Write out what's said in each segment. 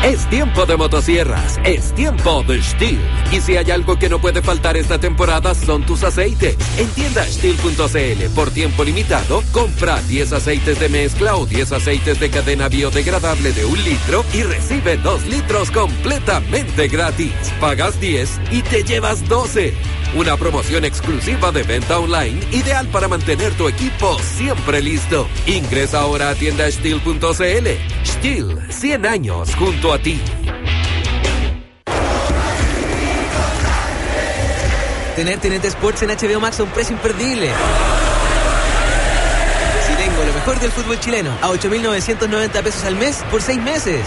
Es tiempo de motosierras, es tiempo de Stihl. Y si hay algo que no puede faltar esta temporada son tus aceites. En tienda Stihl.cl, por tiempo limitado, compra 10 aceites de mezcla o 10 aceites de cadena biodegradable de 1 litro y recibe 2 litros completamente gratis. Pagas 10 y te llevas 12. Una promoción exclusiva de venta online, ideal para mantener tu equipo siempre listo. Ingresa ahora a tienda Stihl.cl. Stihl, 100 años junto a ti. Tener TNT Sports en HBO Max a un precio imperdible. Si tengo lo mejor del fútbol chileno a 8.990 pesos al mes por 6 meses.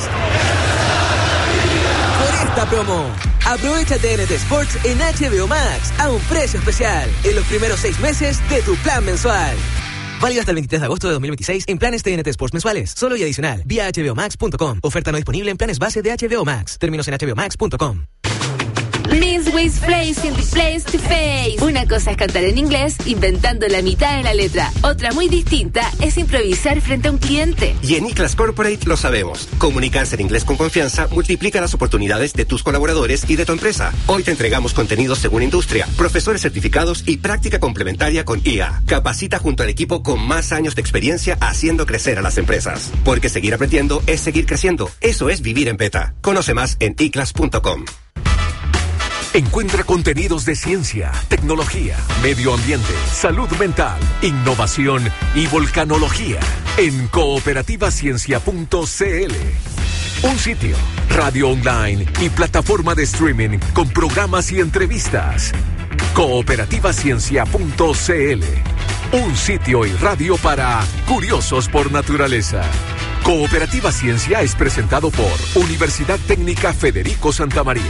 Por esta promo, aprovecha TNT Sports en HBO Max a un precio especial en los primeros 6 meses de tu plan mensual. Válido hasta el 23 de agosto de 2026 en planes TNT Sports mensuales. Solo y adicional. Vía hbomax.com. Oferta no disponible en planes base de HBO Max. Términos en hbomax.com. Miss Ways Place in the Place to Face. Una cosa es cantar en inglés inventando la mitad de la letra. Otra muy distinta es improvisar frente a un cliente. Y en iClass Corporate lo sabemos. Comunicarse en inglés con confianza multiplica las oportunidades de tus colaboradores y de tu empresa. Hoy te entregamos contenidos según industria, profesores certificados y práctica complementaria con IA. Capacita junto al equipo con más años de experiencia haciendo crecer a las empresas. Porque seguir aprendiendo es seguir creciendo. Eso es vivir en beta. Conoce más en iclass.com. Encuentra contenidos de ciencia, tecnología, medio ambiente, salud mental, innovación y volcanología en cooperativaciencia.cl. Un sitio, radio online y plataforma de streaming con programas y entrevistas. Cooperativaciencia.cl. Un sitio y radio para curiosos por naturaleza. Cooperativa Ciencia es presentado por Universidad Técnica Federico Santa María.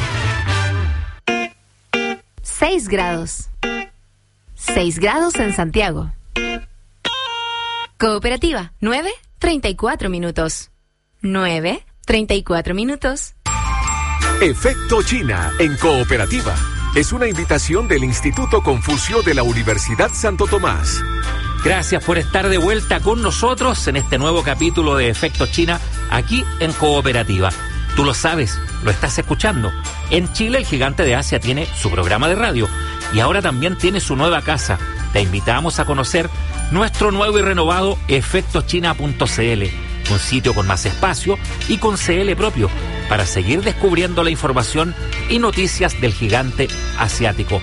6 grados. 6 grados en Santiago. Cooperativa, 9:34 minutos. 9:34 minutos. Efecto China en Cooperativa. Es una invitación del Instituto Confucio de la Universidad Santo Tomás. Gracias por estar de vuelta con nosotros en este nuevo capítulo de Efecto China aquí en Cooperativa. Tú lo sabes, lo estás escuchando. En Chile, el gigante de Asia tiene su programa de radio y ahora también tiene su nueva casa. Te invitamos a conocer nuestro nuevo y renovado efectochina.cl, un sitio con más espacio y con CL propio para seguir descubriendo la información y noticias del gigante asiático.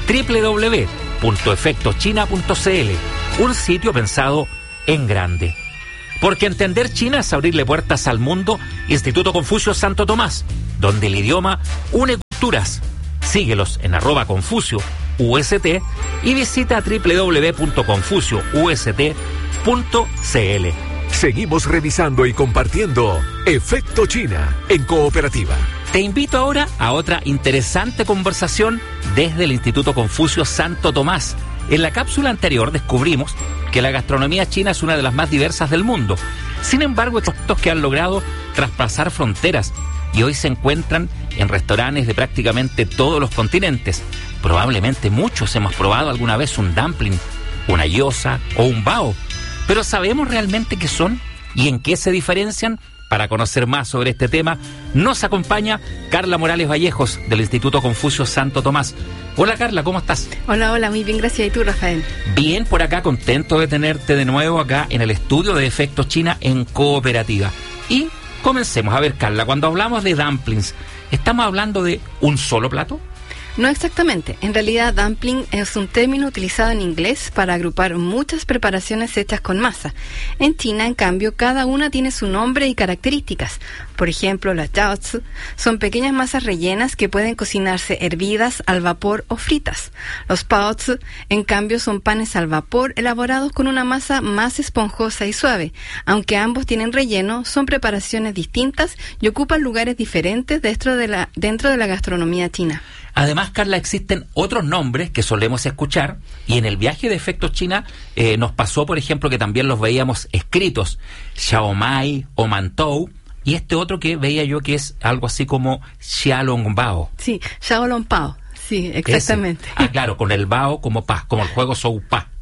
www.efectochina.cl, un sitio pensado en grande. Porque entender China es abrirle puertas al mundo. Instituto Confucio Santo Tomás, donde el idioma une culturas. Síguelos en @ConfucioUST y visita www.confucioust.cl. Seguimos revisando y compartiendo Efecto China en Cooperativa. Te invito ahora a otra interesante conversación desde el Instituto Confucio Santo Tomás. En la cápsula anterior descubrimos que la gastronomía china es una de las más diversas del mundo. Sin embargo, estos que han logrado traspasar fronteras y hoy se encuentran en restaurantes de prácticamente todos los continentes. Probablemente muchos hemos probado alguna vez un dumpling, una gyoza o un bao. Pero ¿sabemos realmente qué son y en qué se diferencian? Para conocer más sobre este tema, nos acompaña Carla Morales Vallejos, del Instituto Confucio Santo Tomás. Hola Carla, ¿cómo estás? Hola, muy bien, gracias. ¿Y tú, Rafael? Bien, por acá, contento de tenerte de nuevo acá en el estudio de Efecto China en Cooperativa. Y comencemos. A ver, Carla, cuando hablamos de dumplings, ¿estamos hablando de un solo plato? No exactamente. En realidad, dumpling es un término utilizado en inglés para agrupar muchas preparaciones hechas con masa. En China, en cambio, cada una tiene su nombre y características. Por ejemplo, las jiaozi son pequeñas masas rellenas que pueden cocinarse hervidas, al vapor o fritas. Los baozi, en cambio, son panes al vapor elaborados con una masa más esponjosa y suave. Aunque ambos tienen relleno, son preparaciones distintas y ocupan lugares diferentes dentro de la gastronomía china. Además, Carla, existen otros nombres que solemos escuchar y en el viaje de Efecto China nos pasó, por ejemplo, que también los veíamos escritos, xiaomai o mantou, y este otro que veía yo que es algo así como xiaolongbao. Sí, xiaolongbao, sí, exactamente. Claro, con el bao como pa, como el juego Sou Pa.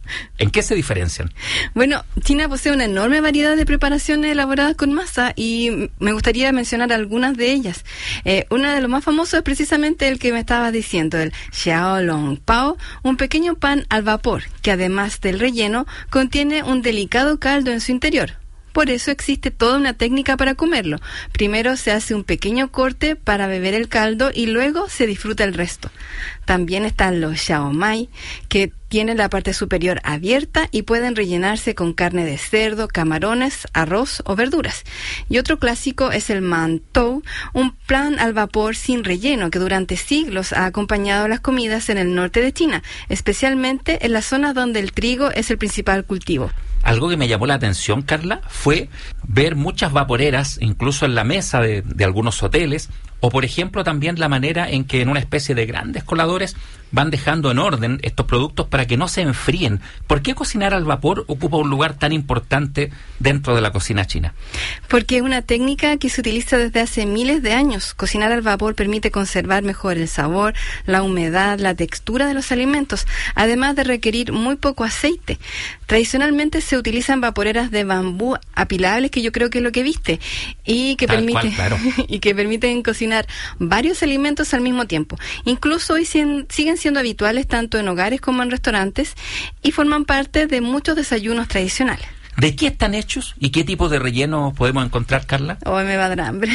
¿En qué se diferencian? Bueno, China posee una enorme variedad de preparaciones elaboradas con masa y me gustaría mencionar algunas de ellas. Uno de los más famosos es precisamente el que me estabas diciendo, el Xiaolongbao, un pequeño pan al vapor que además del relleno contiene un delicado caldo en su interior. Por eso existe toda una técnica para comerlo. Primero se hace un pequeño corte para beber el caldo y luego se disfruta el resto. También están los xiaomai, que tienen la parte superior abierta y pueden rellenarse con carne de cerdo, camarones, arroz o verduras. Y otro clásico es el mantou, un pan al vapor sin relleno que durante siglos ha acompañado las comidas en el norte de China, especialmente en la zona donde el trigo es el principal cultivo. Algo que me llamó la atención, Carla, fue ver muchas vaporeras, incluso en la mesa de algunos hoteles, o por ejemplo también la manera en que en una especie de grandes coladores van dejando en orden estos productos para que no se enfríen. ¿Por qué cocinar al vapor ocupa un lugar tan importante dentro de la cocina china? Porque es una técnica que se utiliza desde hace miles de años. Cocinar al vapor permite conservar mejor el sabor, la humedad, la textura de los alimentos, además de requerir muy poco aceite. Tradicionalmente se utilizan vaporeras de bambú apilables, que yo creo que es lo que viste, y que permiten cocinar varios alimentos al mismo tiempo. Incluso hoy siguen siendo habituales tanto en hogares como en restaurantes y forman parte de muchos desayunos tradicionales. ¿De qué están hechos y qué tipo de relleno podemos encontrar, Carla? Hoy me va a dar hambre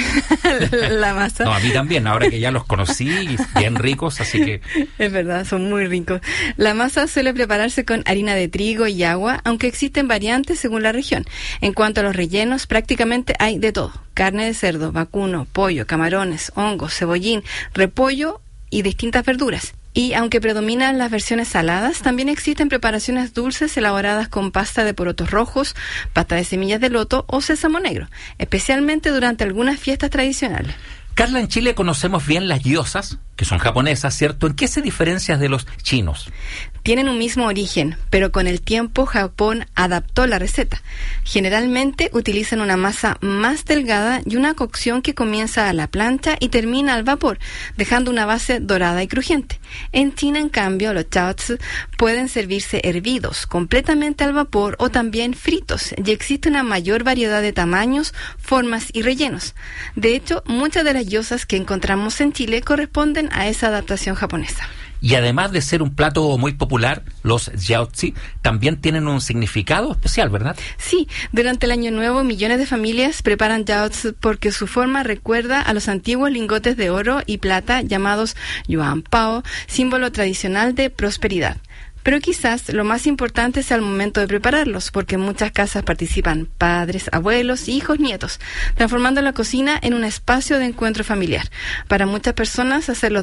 la masa. No, a mí también, ahora que ya los conocí, bien ricos, así que... Es verdad, son muy ricos. La masa suele prepararse con harina de trigo y agua, aunque existen variantes según la región. En cuanto a los rellenos, prácticamente hay de todo. Carne de cerdo, vacuno, pollo, camarones, hongos, cebollín, repollo y distintas verduras. Y aunque predominan las versiones saladas, también existen preparaciones dulces elaboradas con pasta de porotos rojos, pasta de semillas de loto o sésamo negro, especialmente durante algunas fiestas tradicionales. Carla, en Chile conocemos bien las gyozas, que son japonesas, ¿cierto? ¿En qué se diferencian de los chinos? Tienen un mismo origen, pero con el tiempo Japón adaptó la receta. Generalmente utilizan una masa más delgada y una cocción que comienza a la plancha y termina al vapor, dejando una base dorada y crujiente. En China, en cambio, los chaozi pueden servirse hervidos, completamente al vapor o también fritos, y existe una mayor variedad de tamaños, formas y rellenos. De hecho, muchas de las gyozas que encontramos en Chile corresponden a esa adaptación japonesa. Y además de ser un plato muy popular, los jiaozi también tienen un significado especial, ¿verdad? Sí, durante el Año Nuevo millones de familias preparan jiaozi porque su forma recuerda a los antiguos lingotes de oro y plata llamados yuanpao, símbolo tradicional de prosperidad. Pero quizás lo más importante sea el momento de prepararlos, porque en muchas casas participan padres, abuelos, hijos, nietos, transformando la cocina en un espacio de encuentro familiar. Para muchas personas, hacerlo